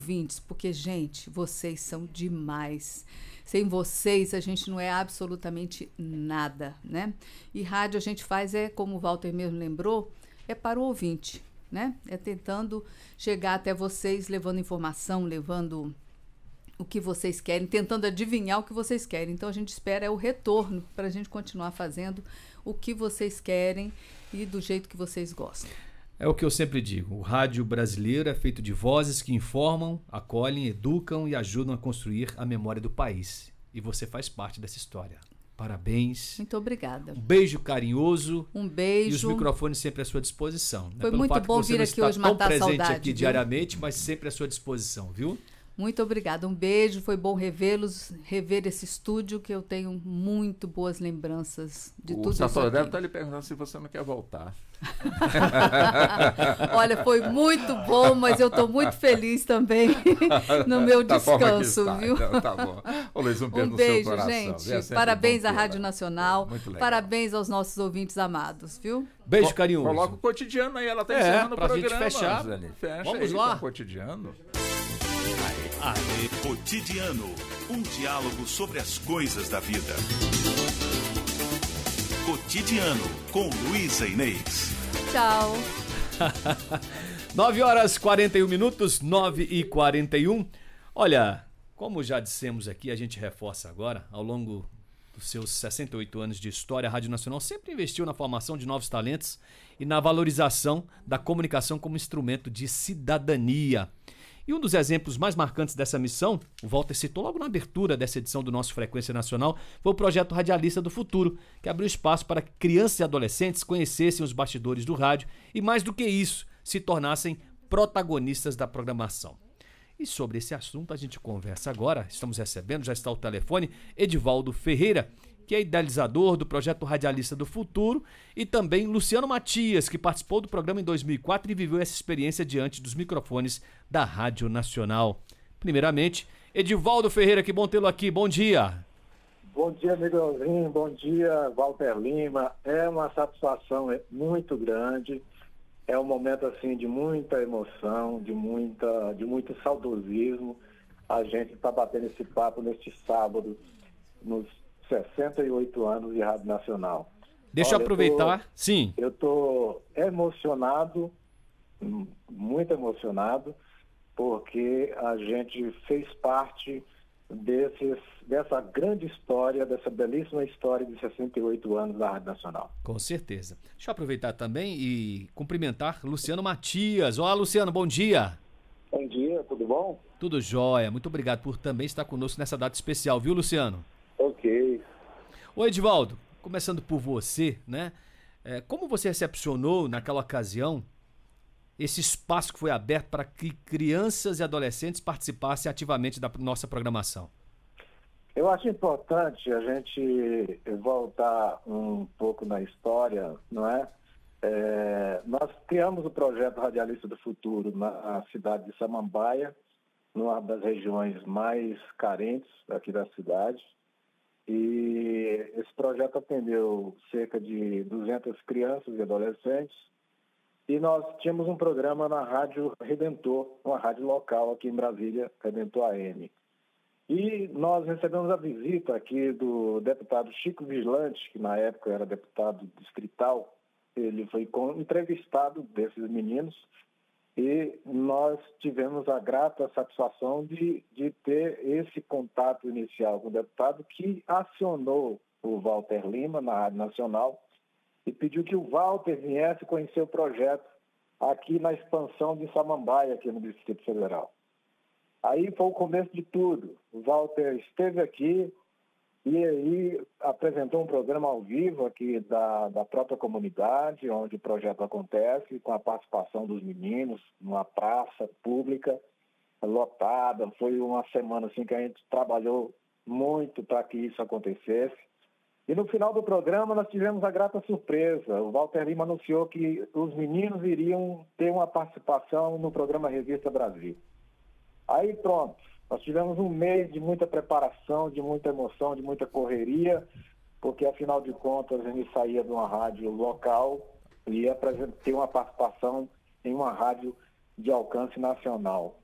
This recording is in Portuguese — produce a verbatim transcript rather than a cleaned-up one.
ouvintes, porque, gente, vocês são demais. Sem vocês, a gente não é absolutamente nada, né? E rádio a gente faz, é como o Walter mesmo lembrou, é para o ouvinte, né? É tentando chegar até vocês, levando informação, levando o que vocês querem, tentando adivinhar o que vocês querem. Então, a gente espera é o retorno para a gente continuar fazendo o que vocês querem e do jeito que vocês gostam. É o que eu sempre digo, o rádio brasileiro é feito de vozes que informam, acolhem, educam e ajudam a construir a memória do país. E você faz parte dessa história. Parabéns. Muito obrigada. Um beijo carinhoso. Um beijo. E os microfones sempre à sua disposição. Né? Foi Pelo muito fato bom que você vir não aqui está hoje tão matar a presente saudade, aqui viu? diariamente, mas sempre à sua disposição, viu? Muito obrigada, um beijo, foi bom revê-los, rever esse estúdio, que eu tenho muito boas lembranças de o tudo isso aqui. O deve estar lhe perguntando se você não quer voltar. Olha, foi muito bom, mas eu estou muito feliz também no meu da descanso, está, viu? Então, tá bom. Ô, Luiz, um beijo, um no beijo, seu coração. gente. Parabéns à Rádio Nacional, muito parabéns aos nossos ouvintes amados, viu? Beijo carinhoso. Coloca o cotidiano aí, ela está é, encerrando o pra programa. Gente fechar. Fecha Vamos aí, lá. Com o cotidiano. Aê. Cotidiano, um diálogo sobre as coisas da vida. Cotidiano, com Luísa Inês. Tchau. nove horas e quarenta e um minutos, nove e quarenta e um. Olha, como já dissemos aqui, a gente reforça agora, ao longo dos seus sessenta e oito anos de história, a Rádio Nacional sempre investiu na formação de novos talentos e na valorização da comunicação como instrumento de cidadania. E um dos exemplos mais marcantes dessa missão, o Walter citou logo na abertura dessa edição do nosso Frequência Nacional, foi o projeto Radialista do Futuro, que abriu espaço para que crianças e adolescentes conhecessem os bastidores do rádio e, mais do que isso, se tornassem protagonistas da programação. E sobre esse assunto a gente conversa agora, estamos recebendo, já está o telefone, Edivaldo Ferreira, que é idealizador do projeto Radialista do Futuro, e também Luciano Matias, que participou do programa em dois mil e quatro e viveu essa experiência diante dos microfones da Rádio Nacional. Primeiramente, Edivaldo Ferreira, que bom tê-lo aqui, bom dia. Bom dia, Miguelzinho, bom dia, Walter Lima. É uma satisfação muito grande, é um momento assim de muita emoção, de, muita, de muito saudosismo. A gente está batendo esse papo neste sábado, nos sessenta e oito anos de Rádio Nacional. Deixa Olha, eu aproveitar, eu tô, sim. Eu estou emocionado, muito emocionado, porque a gente fez parte desses, dessa grande história, dessa belíssima história de sessenta e oito anos da Rádio Nacional. Com certeza. Deixa eu aproveitar também e cumprimentar Luciano Matias. Olá, Luciano, bom dia. Bom dia, tudo bom? Tudo jóia. Muito obrigado por também estar conosco nessa data especial, viu, Luciano? Ok. Ô Edivaldo, começando por você, né? É, como você recepcionou naquela ocasião esse espaço que foi aberto para que crianças e adolescentes participassem ativamente da nossa programação? Eu acho importante a gente voltar um pouco na história, não é? É, nós criamos o projeto Radialista do Futuro na cidade de Samambaia, numa das regiões mais carentes aqui da cidade. E esse projeto atendeu cerca de duzentas crianças e adolescentes. E nós tínhamos um programa na Rádio Redentor, uma rádio local aqui em Brasília, Redentor A M. E nós recebemos a visita aqui do deputado Chico Vigilante, que na época era deputado distrital. Ele foi entrevistado desses meninos e nós tivemos a grata satisfação de, de ter esse contato inicial com o deputado, que acionou o Walter Lima na Rádio Nacional e pediu que o Walter viesse conhecer o projeto aqui na expansão de Samambaia, aqui no Distrito Federal. Aí foi o começo de tudo. O Walter esteve aqui e aí apresentou um programa ao vivo aqui da, da própria comunidade, onde o projeto acontece, com a participação dos meninos, numa praça pública lotada. Foi uma semana assim que a gente trabalhou muito para que isso acontecesse. E no final do programa nós tivemos a grata surpresa. O Walter Lima anunciou que os meninos iriam ter uma participação no programa Revista Brasil. Aí pronto, nós tivemos um mês de muita preparação, de muita emoção, de muita correria, porque afinal de contas a gente saía de uma rádio local e ia ter uma participação em uma rádio de alcance nacional.